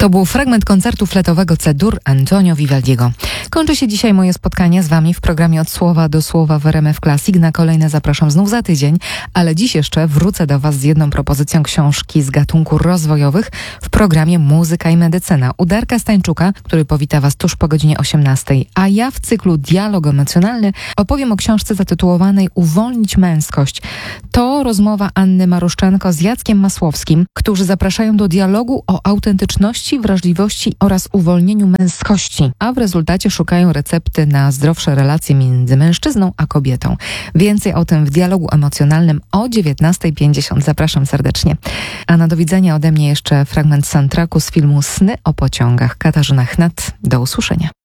To był fragment koncertu fletowego C-dur Antonio Vivaldiego. Kończy się dzisiaj moje spotkanie z Wami w programie Od Słowa do Słowa w RMF Classic. Na kolejne zapraszam znów za tydzień, ale dziś jeszcze wrócę do Was z jedną propozycją książki z gatunków rozwojowych w programie Muzyka i Medycyna u Darka Stańczuka, który powita Was tuż po godzinie 18. A ja w cyklu Dialog Emocjonalny opowiem o książce zatytułowanej Uwolnić męskość. To rozmowa Anny Maruszczenko z Jackiem Masłowskim, którzy zapraszają do dialogu o autentyczności, wrażliwości oraz uwolnieniu męskości, a w rezultacie szukają recepty na zdrowsze relacje między mężczyzną a kobietą. Więcej o tym w Dialogu Emocjonalnym o 19:50. Zapraszam serdecznie. A na do widzenia ode mnie jeszcze fragment soundtracku z filmu Sny o pociągach. Katarzyna Chnat. Do usłyszenia.